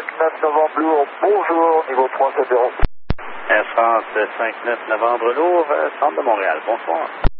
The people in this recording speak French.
59 novembre lourd, bonjour, niveau 370. Air France 59 novembre lourd, centre de Montréal, bonsoir.